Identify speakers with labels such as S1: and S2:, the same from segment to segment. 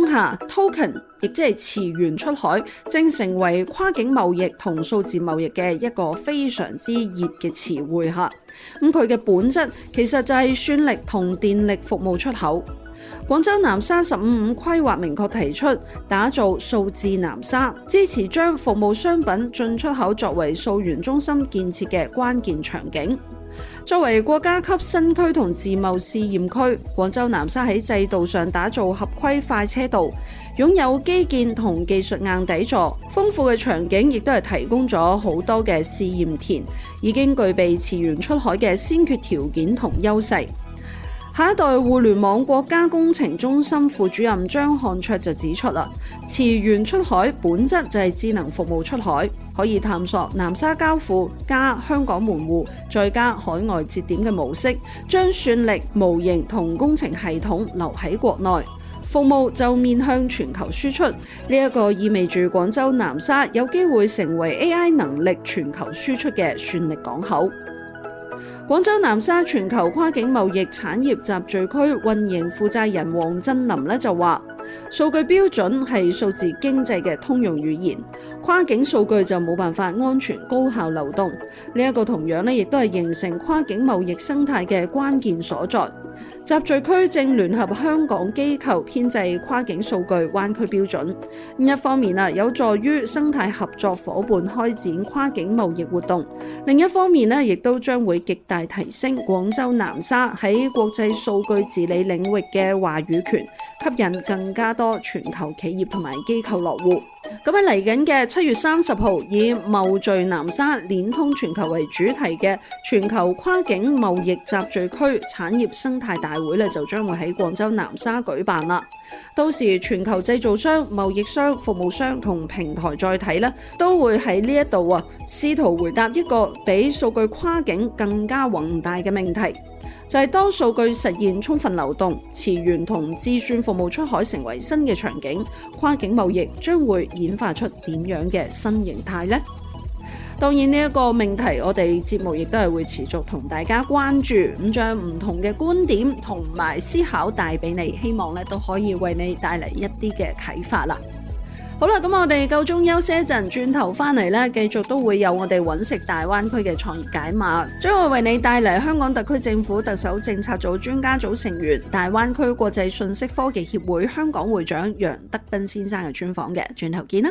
S1: 下 token， 亦即係詞源出海，正成為跨境貿易同數字貿易嘅一個非常之熱嘅詞彙嚇。咁佢嘅本質其實就係算力同電力服務出口。廣州南沙15+5規劃明確提出打造數字南沙，支持將服務商品進出口作為數源中心建設嘅關鍵場景。作為國家級新區同自貿試驗區，廣州南沙喺制度上打造合規快車道，擁有基建同技術硬底座，豐富嘅場景亦都係提供咗好多嘅試驗田，已經具備詞源出海嘅先決條件同優勢。下一代互聯網國家工程中心副主任張漢卓就指出啦，詞源出海本質就係智能服務出海，可以探索南沙交付加香港門戶再加海外節點嘅模式，將算力、模型同工程系統留喺國內，服務就面向全球輸出。呢一個意味住廣州南沙有機會成為 AI 能力全球輸出嘅算力港口。廣州南沙全球跨境貿易產業集聚區運營負責人黃振林就話，數據標準係數字經濟嘅通用語言，跨境數據就冇辦法安全高效流動。呢一個同樣亦都係形成跨境貿易生態嘅關鍵所在。集聚區正聯合香港機構編製跨境數據灣區標準，一方面有助於生態合作夥伴開展跨境貿易活動，另一方面亦都將會極大提升廣州南沙喺國際數據治理領域嘅話語權，吸引更加多全球企業同埋機構落戶。咁喺嚟緊嘅7月30號，以貿聚南沙鏈通全球為主題嘅全球跨境貿易集聚區產業生態大會就將會喺廣州南沙舉辦啦。到時全球製造商、貿易商、服務商同平台載體都會喺呢一度試圖回答一個比數據跨境更加宏大嘅命題。就係當數據實現充分流動，詞源同智算服務出海成為新嘅場景，跨境貿易將會演化出點樣嘅新形態呢？當然呢一個命題，我哋節目亦都係會持續同大家關注，咁將唔同嘅觀點同埋思考帶俾你，希望都可以為你帶嚟一啲嘅啟發啦。好啦，咁我哋夠鐘休息一陣，轉頭翻嚟繼續都會有我哋揾食大灣區嘅創業解碼，將會為你帶嚟香港特區政府特首政策組專家組成員、大灣區國際信息科技協會香港會長楊德斌先生嘅專訪嘅，轉頭見啦！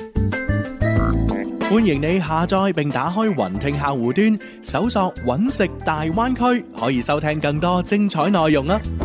S2: 歡迎你下載並打開雲聽客戶端，搜索揾食大灣區，可以收聽更多精彩內容啦！